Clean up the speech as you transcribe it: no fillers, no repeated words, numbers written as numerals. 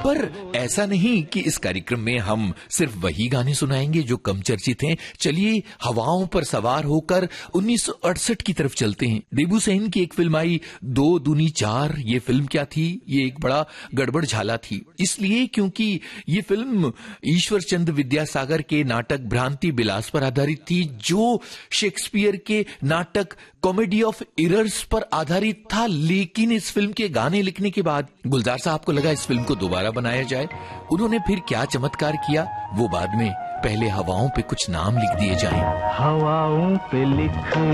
पर ऐसा नहीं कि इस कार्यक्रम में हम सिर्फ वही गाने सुनाएंगे जो कम चर्चित हैं। चलिए हवाओं पर सवार होकर 1968 की तरफ चलते हैं। देबू सेन की एक फिल्म आई 2 दूनी 4। ये फिल्म क्या थी? ये एक बड़ा गड़बड़ झाला थी, इसलिए क्योंकि ये फिल्म ईश्वर चंद्र विद्यासागर के नाटक भ्रांति बिलास पर आधारित थी, जो शेक्सपियर के नाटक कॉमेडी ऑफ एरर्स पर आधारित था। लेकिन इस फिल्म के गाने लिखने के बाद गुलजार साहब को लगा इस फिल्म को दोबारा बनाया जाए। उन्होंने फिर क्या चमत्कार किया वो बाद में, पहले हवाओं पे कुछ नाम लिख दिए जाएं। हवाओं पे लिख